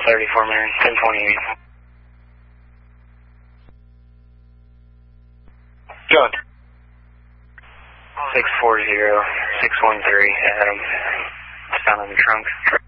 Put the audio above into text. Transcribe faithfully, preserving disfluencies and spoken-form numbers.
thirty-four man, ten twenty-eight. John. six four zero, six one three, Adam. It's found in the trunk.